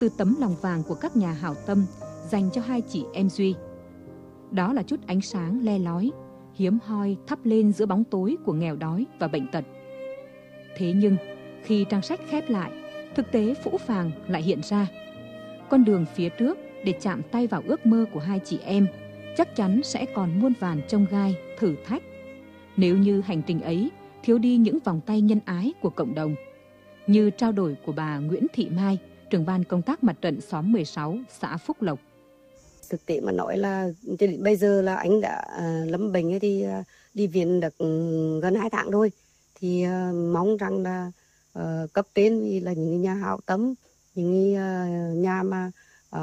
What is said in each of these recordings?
từ tấm lòng vàng của các nhà hảo tâm dành cho hai chị em Duy. Đó là chút ánh sáng le lói, hiếm hoi thắp lên giữa bóng tối của nghèo đói và bệnh tật. Thế nhưng, khi trang sách khép lại, thực tế phũ phàng lại hiện ra. Con đường phía trước để chạm tay vào ước mơ của hai chị em chắc chắn sẽ còn muôn vàn chông gai, thử thách. Nếu như hành trình ấy thiếu đi những vòng tay nhân ái của cộng đồng, như trao đổi của bà Nguyễn Thị Mai, trưởng ban công tác mặt trận xóm 16, xã Phúc Lộc. Thực tế mà nói là bây giờ là anh đã lâm bệnh thì đi viện được gần 2 tháng rồi. Thì mong rằng là cấp trên vì là những nhà hảo tâm, những nhà mà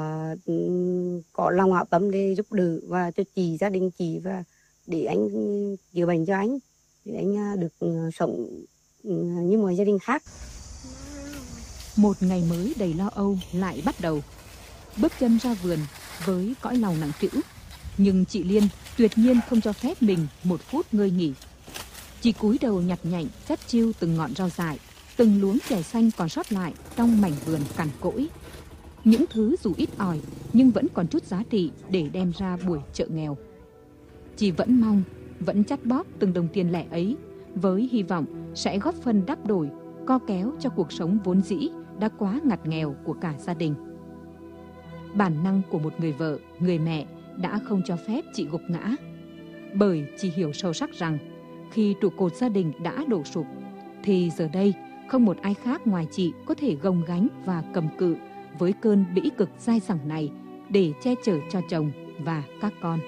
có lòng hảo tâm để giúp đỡ và cho chị, gia đình chị, và để anh chữa bệnh cho anh, để anh được sống như mọi gia đình khác. Một ngày mới đầy lo âu lại bắt đầu. Bước chân ra vườn với cõi lòng nặng trĩu, nhưng chị Liên tuyệt nhiên không cho phép mình một phút ngơi nghỉ. Chị cúi đầu nhặt nhạnh chắt chiu từng ngọn rau dại, từng luống chè xanh còn sót lại trong mảnh vườn cằn cỗi. Những thứ dù ít ỏi nhưng vẫn còn chút giá trị để đem ra buổi chợ nghèo. Chị vẫn mong, vẫn chắt bóp từng đồng tiền lẻ ấy với hy vọng sẽ góp phần đắp đổi, co kéo cho cuộc sống vốn dĩ đã quá ngặt nghèo của cả gia đình. Bản năng của một người vợ, người mẹ đã không cho phép chị gục ngã. Bởi chị hiểu sâu sắc rằng khi trụ cột gia đình đã đổ sụp, thì giờ đây không một ai khác ngoài chị có thể gồng gánh và cầm cự với cơn bĩ cực dai dẳng này để che chở cho chồng và các con.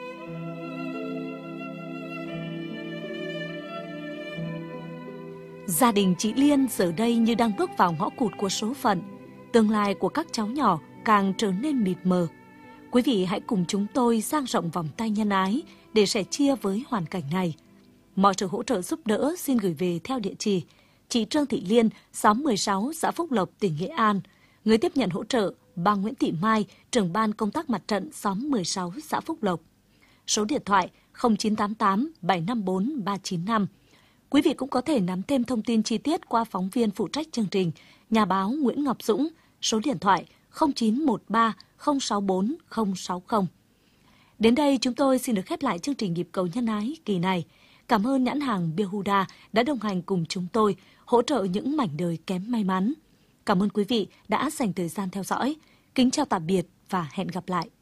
Gia đình chị Liên giờ đây như đang bước vào ngõ cụt của số phận. Tương lai của các cháu nhỏ càng trở nên mịt mờ. Quý vị hãy cùng chúng tôi dang rộng vòng tay nhân ái để sẻ chia với hoàn cảnh này. Mọi sự hỗ trợ giúp đỡ xin gửi về theo địa chỉ chị Trương Thị Liên, xóm 16, xã Phúc Lộc, tỉnh Nghệ An. Người tiếp nhận hỗ trợ, bà Nguyễn Thị Mai, trưởng ban công tác mặt trận xóm 16, xã Phúc Lộc. Số điện thoại 0988 754 395. Quý vị cũng có thể nắm thêm thông tin chi tiết qua phóng viên phụ trách chương trình, nhà báo Nguyễn Ngọc Dũng, số điện thoại 0913 064 060. Đến đây chúng tôi xin được khép lại chương trình Nhịp cầu nhân ái kỳ này. Cảm ơn nhãn hàng Bia Huda đã đồng hành cùng chúng tôi, hỗ trợ những mảnh đời kém may mắn. Cảm ơn quý vị đã dành thời gian theo dõi. Kính chào tạm biệt và hẹn gặp lại.